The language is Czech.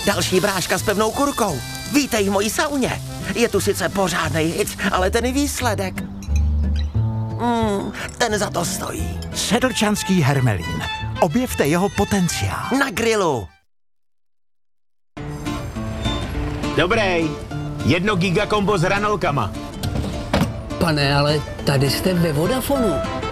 Další bráška s pevnou kurkou. Vítej v mojí sauně. Je tu sice pořádnej hit, ale ten výsledek... ten za to stojí. Sedlčanský hermelín. Objevte jeho potenciál. Na grilu. Dobrý. 1 gigakombo s hranolkama. Pane, ale tady jste ve Vodafonu.